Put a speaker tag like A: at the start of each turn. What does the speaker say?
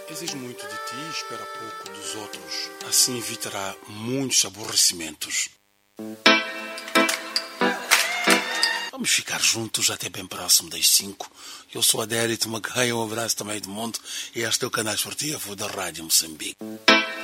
A: Exige muito de ti e espera pouco dos outros. Assim evitará muitos aborrecimentos. Vamos ficar juntos até bem próximo das 5. Eu sou a Adélio Magaia, um abraço também do mundo. E este é o canal esportivo da Rádio Moçambique.